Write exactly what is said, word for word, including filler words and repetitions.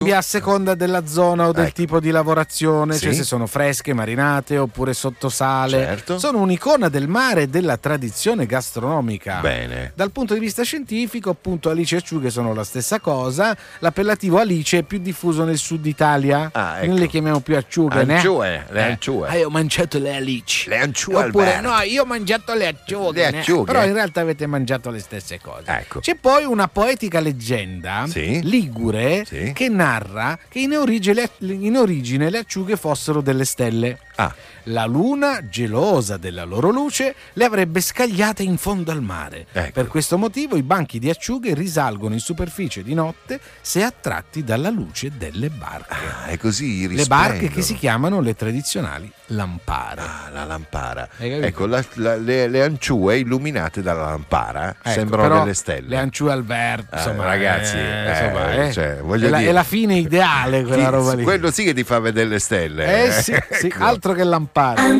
A seconda della zona o del ecco. tipo di lavorazione, Sì. cioè se sono fresche, marinate oppure sotto sale, Certo. sono un'icona del mare e della tradizione gastronomica. Bene. Dal punto di vista scientifico, appunto, alice e acciughe sono la stessa cosa. L'appellativo alice è più diffuso nel sud Italia. Ah, ecco. Noi le chiamiamo più acciughe, né? Anciue, le Eh. anciue. Ah, io ho mangiato le alici. Le anciue, Oppure Alberto. no, io ho mangiato le acciughe, Le né? acciughe. Però in realtà avete mangiato le stesse cose. Ecco. C'è poi una poetica leggenda Sì. ligure Sì. che narra che in origine, le, in origine le acciughe fossero delle stelle. Ah. La luna, gelosa della loro luce, le avrebbe scagliate in fondo al mare. Ecco. Per questo motivo i banchi di acciughe risalgono in superficie di notte se attratti dalla luce delle barche. Ah, è così Le barche che risplendono. si chiamano le tradizionali lampare. Ah, la lampara. Hai capito? Ecco, la- la- le, le anciue illuminate dalla lampara Ecco, sembrano però delle stelle. Le anciue Alberto, Ah, insomma, ragazzi, eh, eh, insomma, eh. cioè, voglio è, la, dire- è la fine ideale quella Sì, roba lì. quello sì che ti fa vedere le stelle. Eh sì, sì, Ecco. altro che lampare.